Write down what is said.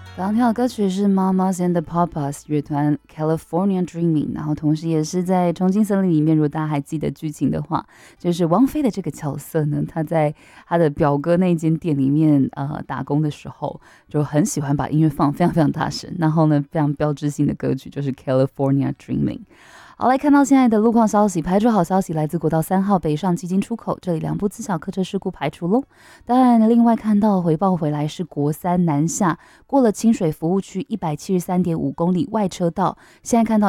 刚刚听到的歌曲是 Mamas and the Papas 乐团 California Dreaming， 然后同时也是在重庆森林里面，如果大家还记得剧情的话，就是王菲的这个角色呢，她在她的表哥那间店里面打工的时候，就很喜欢把音乐放非常非常大声，然后呢非常标志性的歌曲就是 California Dreaming。好，来看到现在的路况消息，排除好消息来自国道3号北上基金出口，这里2部自小客车事故排除喽。当然，另外看到回报回来是国三南下，过了清水服务区173.5公里外车道，现在看到